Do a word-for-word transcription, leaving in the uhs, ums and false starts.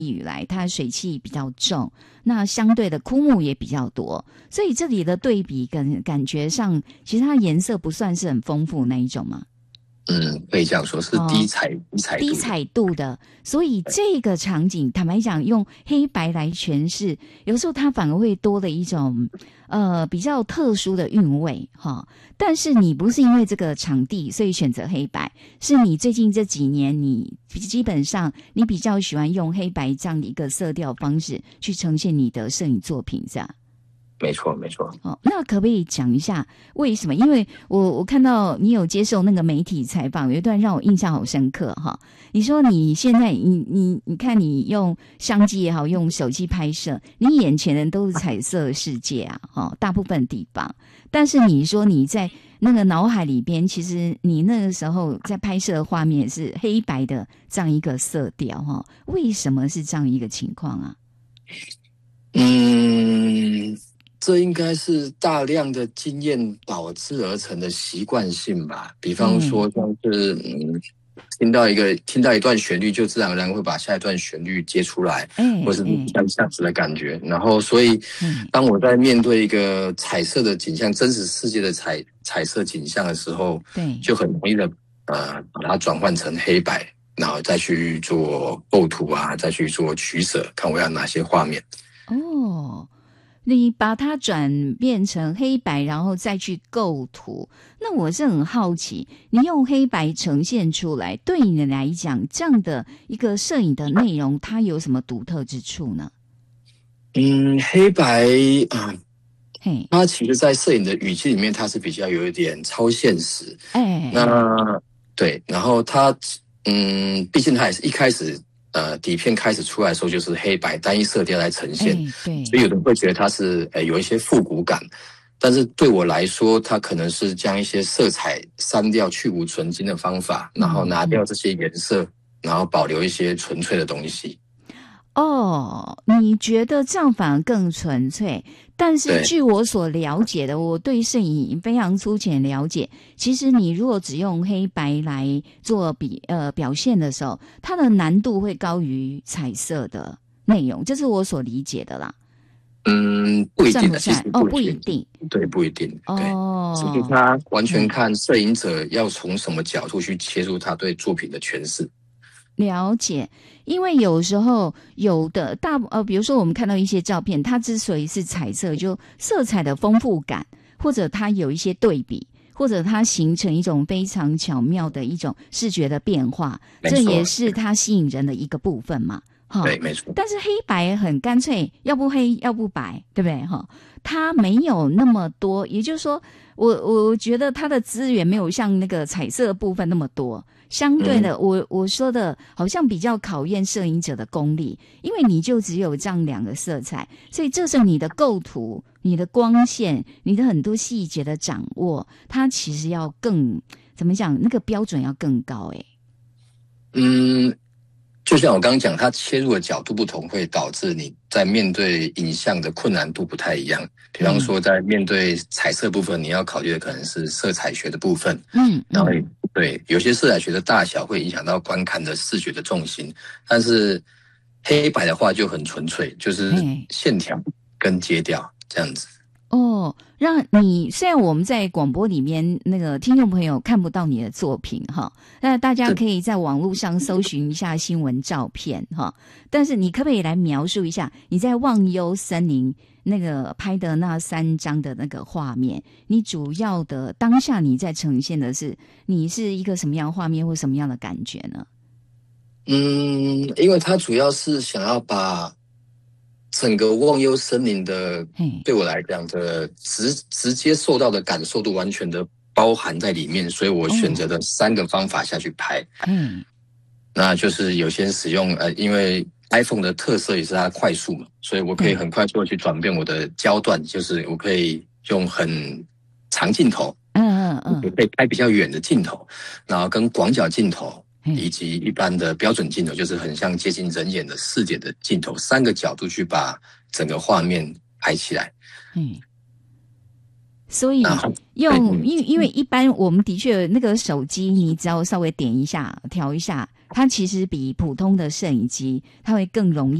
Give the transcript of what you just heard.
雨来，它水汽比较重，那相对的枯木也比较多，所以这里的对比跟感觉上，其实它颜色不算是很丰富那一种嘛。 嗯，可以这样说，是低彩、哦、低彩度的。 低彩度的，所以这个场景，坦白讲，用黑白来诠释，有时候它反而会多了一种呃比较特殊的韵味哈。但是你不是因为这个场地所以选择黑白，是你最近这几年你基本上你比较喜欢用黑白这样的一个色调方式去呈现你的摄影作品，这样。 没错没错。 哦，那可不可以讲一下为什么？因为我我看到你有接受那个媒体采访，有一段让我印象好深刻哈。你说你现在你你你看你用相机也好，用手机拍摄，你眼前的都是彩色世界啊，哈，大部分地方。但是你说你在那个脑海里边，其实你那个时候在拍摄的画面是黑白的这样一个色调哈，为什么是这样一个情况啊？ 嗯。这应该是大量的经验导致而成的习惯性吧。比方说，像是嗯，听到一个听到一段旋律，就自然而然会把下一段旋律接出来， 嗯、 或是像这样子的感觉。然后，所以当我在面对一个彩色的景象、真实世界的彩彩色景象的时候， 对， 就很容易的呃把它转换成黑白，然后再去做构图啊，再去做取舍，看我要哪些画面。 哦。你把它转变成黑白，然后再去构图。那我是很好奇，你用黑白呈现出来，对你来讲，这样的一个摄影的内容，它有什么独特之处呢？ 嗯，黑白啊， 嘿， 它其实，在摄影的语境里面，它是比较有一点超现实。 哎， 那对，然后它，嗯，毕竟它也是一开始。呃，底片开始出来的时候就是黑白单一色调来呈现， 哎、对， 所以有人会觉得它是呃有一些复古感，但是对我来说，它可能是将一些色彩删掉、去无存精的方法，然后拿掉这些颜色，嗯、然后保留一些纯粹的东西。 哦，你觉得这样反而更纯粹？但是据我所了解的，我对摄影非常粗浅了解。其实你如果只用黑白来做比呃表现的时候，它的难度会高于彩色的内容，这是我所理解的啦。 嗯，不一定的， 算不算？ 其实哦，不一定， 对，不一定，对， 哦， 其实他完全看摄影者要从什么角度去切入他对作品的诠释。 了解，因为有时候有的大呃，比如说我们看到一些照片，它之所以是彩色，就色彩的丰富感，或者它有一些对比，或者它形成一种非常巧妙的一种视觉的变化，这也是它吸引人的一个部分嘛。 对，没错。 但是黑白很干脆，要不黑要不白，对不对？哈，它没有那么多，也就是说，我我觉得它的资源没有像那个彩色的部分那么多。相对的，嗯、我我说的好像比较考验摄影者的功力，因为你就只有这样两个色彩，所以这是你的构图、你的光线、你的很多细节的掌握，它其实要更怎么讲，那个标准要更高诶。 嗯。就像我刚刚讲，它切入的角度不同，会导致你在面对影像的困难度不太一样。比方说，在面对彩色部分，你要考虑的可能是色彩学的部分，嗯，然后对有些色彩学的大小会影响到观看的视觉的重心。但是黑白的话就很纯粹，就是线条跟阶调这样子。 哦，让你虽然我们在广播里面那个听众朋友看不到你的作品哈，那大家可以在网络上搜寻一下新闻照片哈。但是你可不可以来描述一下你在忘忧森林那个拍的那三张的那个画面？你主要的当下你在呈现的是你是一个什么样的画面或什么样的感觉呢？ 嗯，因为它主要是想要把整个忘忧森林的，对我来讲的直直接受到的感受度完全的包含在里面，所以我选择了三个方法下去拍。嗯，那就是有些使用呃，因为 iPhone 的特色也是它快速嘛，所以我可以很快速的去转变我的焦段，就是我可以用很长镜头，嗯嗯嗯，我可以拍比较远的镜头，然后跟广角镜头。以及一般的标准镜头，就是很像接近人眼的视点的镜头，三个角度去把整个画面拍起来。嗯， 所以用因为因为一般我们的确那个手机，你只要稍微点一下、调一下， 它其实比普通的摄影机，它会更容易